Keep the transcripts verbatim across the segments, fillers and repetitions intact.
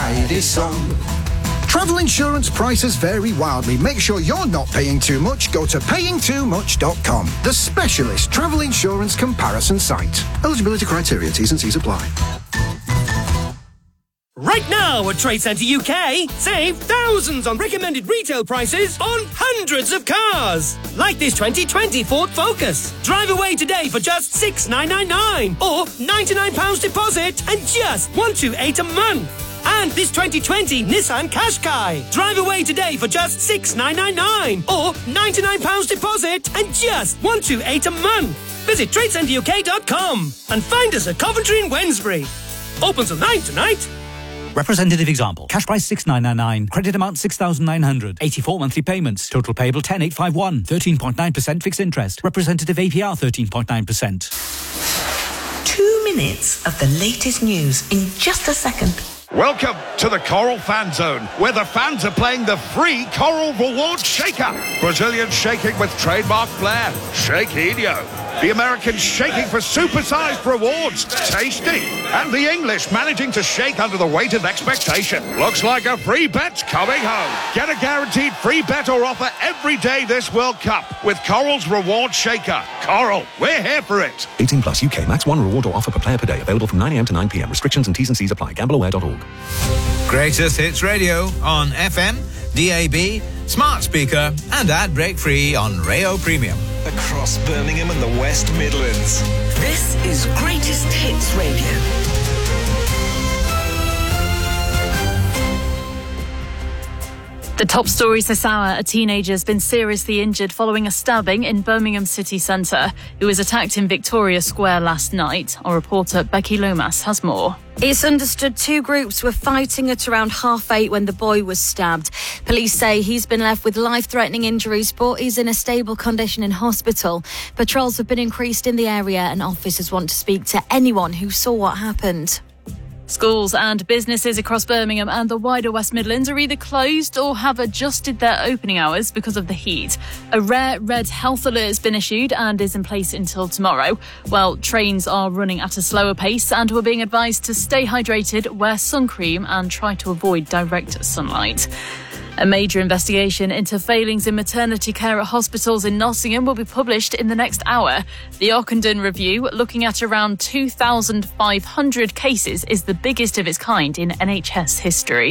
tidy song. Travel insurance prices vary wildly. Make sure you're not paying too much. Go to paying too much dot com, the specialist travel insurance comparison site. Eligibility criteria, T's and C's apply. Right now at Trade Centre U K, save thousands on recommended retail prices on hundreds of cars. Like this twenty twenty Ford Focus. Drive away today for just six thousand nine hundred ninety-nine pounds or ninety-nine pounds deposit and just one hundred twenty-eight pounds a month. And this twenty twenty Nissan Qashqai. Drive away today for just six thousand nine hundred ninety-nine pounds or ninety-nine pounds deposit and just one hundred twenty-eight pounds a month. Visit trade centre U K dot com and find us at Coventry and Wednesbury. Open till nine tonight. Representative example. Cash price six thousand nine hundred ninety-nine. Credit amount six thousand nine hundred. eighty-four monthly payments. Total payable ten thousand eight hundred fifty-one. thirteen point nine percent fixed interest. Representative A P R thirteen point nine percent. Two minutes of the latest news in just a second. Welcome to the Coral Fan Zone, where the fans are playing the free Coral Reward Shaker. Brazilians shaking with trademark flair. Shaquinho. The Americans shaking for supersized rewards. Tasty. And the English managing to shake under the weight of expectation. Looks like a free bet's coming home. Get a guaranteed free bet or offer every day this World Cup with Coral's Reward Shaker. Coral, we're here for it. eighteen plus U K. Max one reward or offer per player per day. Available from nine a.m. to nine p.m. Restrictions and T's and C's apply. gamble aware dot org. Greatest Hits Radio on F M, D A B, smart speaker and ad break free on Rayo Premium. Across Birmingham and the West Midlands. This is Greatest Hits Radio. The top stories this hour: a teenager has been seriously injured following a stabbing in Birmingham city centre. He was attacked in Victoria Square last night. Our reporter Becky Lomas has more. It's understood two groups were fighting at around half eight when the boy was stabbed. Police say he's been left with life-threatening injuries, but he's in a stable condition in hospital. Patrols have been increased in the area and officers want to speak to anyone who saw what happened. Schools and businesses across Birmingham and the wider West Midlands are either closed or have adjusted their opening hours because of the heat. A rare red health alert has been issued and is in place until tomorrow. While trains are running at a slower pace and we're being advised to stay hydrated, wear sun cream and try to avoid direct sunlight. A major investigation into failings in maternity care at hospitals in Nottingham will be published in the next hour. The Ockenden Review, looking at around two thousand five hundred cases, is the biggest of its kind in N H S history.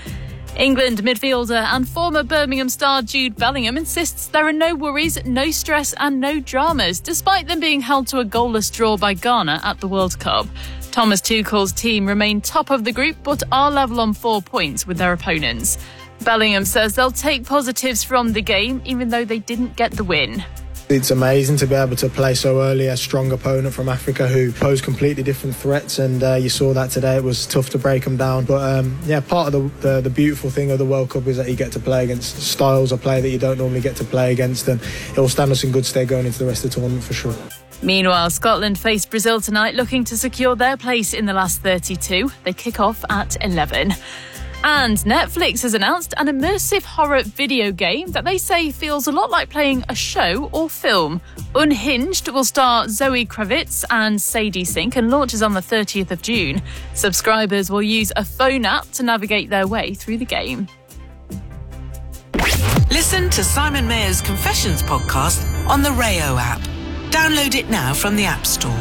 England midfielder and former Birmingham star Jude Bellingham insists there are no worries, no stress and no dramas, despite them being held to a goalless draw by Ghana at the World Cup. Thomas Tuchel's team remain top of the group but are level on four points with their opponents. Bellingham says they'll take positives from the game, even though they didn't get the win. It's amazing to be able to play so early a strong opponent from Africa who pose completely different threats, and uh, you saw that today. It was tough to break them down, but um, yeah, part of the, the the beautiful thing of the World Cup is that you get to play against styles of play that you don't normally get to play against, and it will stand us in good stead going into the rest of the tournament for sure. Meanwhile, Scotland face Brazil tonight, looking to secure their place in the last thirty-two. They kick off at eleven. And Netflix has announced an immersive horror video game that they say feels a lot like playing a show or film. Unhinged will star Zoe Kravitz and Sadie Sink and launches on the thirtieth of June. Subscribers will use a phone app to navigate their way through the game. Listen to Simon Mayer's Confessions podcast on the Rayo app. Download it now from the App Store.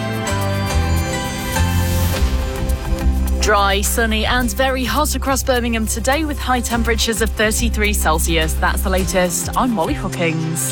Dry, sunny and very hot across Birmingham today with high temperatures of thirty-three Celsius. That's the latest. I'm Molly Hookings.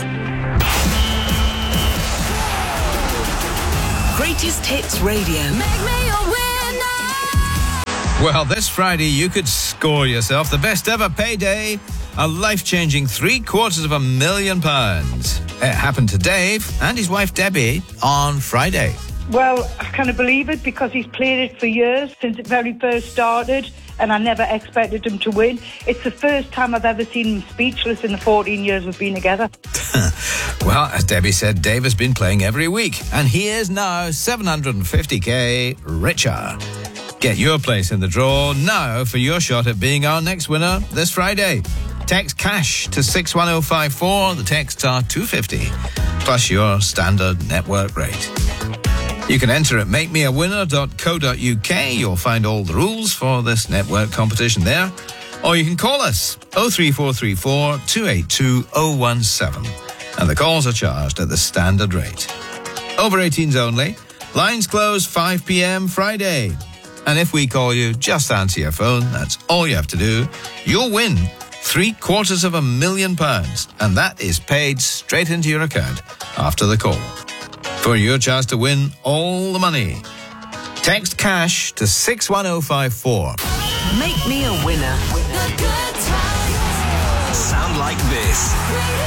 Greatest Hits Radio. Make me a winner. Well, this Friday you could score yourself the best ever payday, a life-changing three quarters of a million pounds. It happened to Dave and his wife Debbie on Friday. Well, I can't believe it because he's played it for years, since it very first started, and I never expected him to win. It's the first time I've ever seen him speechless in the fourteen years we've been together. Well, as Debbie said, Dave has been playing every week, and he is now seven hundred fifty k richer. Get your place in the draw now for your shot at being our next winner this Friday. Text cash to six one oh five four. The texts are two fifty, plus your standard network rate. You can enter at make me a winner dot co dot uk. You'll find all the rules for this network competition there. Or you can call us oh three four three four, two eight two, oh one seven. And the calls are charged at the standard rate. Over eighteens only. Lines close five p.m. Friday. And if we call you, just answer your phone. That's all you have to do. You'll win three quarters of a million pounds. And that is paid straight into your account after the call. For your chance to win all the money, text cash to six one oh five four. Make me a winner. Sound like this.